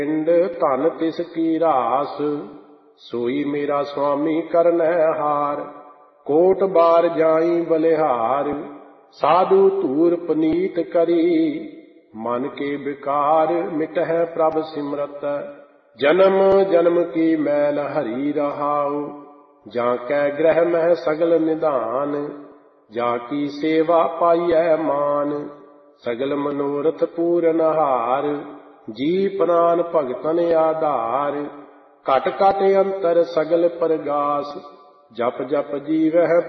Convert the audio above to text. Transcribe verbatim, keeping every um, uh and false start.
ਪਿੰਡ ਧਨ ਤਿਸ ਕੀ ਰਾਸ, ਸੋਈ ਮੇਰਾ ਸੁਆਮੀ ਕਰਨੈ ਹਾਰ। ਕੋਟ ਬਾਰ ਜਾਈ ਬਲਿਹਾਰ, ਸਾਧੂ ਧੂਰ ਪਨੀਤ ਕਰੀ। ਮਨ ਕੇ ਵਿਕਾਰ ਮਿਟਹਿ ਪ੍ਰਭ ਸਿਮਰਤ, ਜਨਮ ਜਨਮ ਕੀ ਮੈਲ ਹਰੀ ਰਹਾਉ। ਜਾਂ ਕੈ ਗ੍ਰਹਿ ਮਹਿ ਸਗਲ ਨਿਧਾਨ, ਜਾਂ ਕੀ ਸੇਵਾ ਪਾਈਐ ਮਾਨ। ਸਗਲ ਮਨੋਰਥ ਪੂਰਨ ਹਾਰ, ਜੀ ਪ੍ਰਾਨ ਭਗਤਨ ਆਧਾਰ। ਘਟ ਘਟ ਅੰਤਰ ਸਗਲ ਪਰਗਾਸ, ਜਪ ਜਪ ਜੀਵਹਿ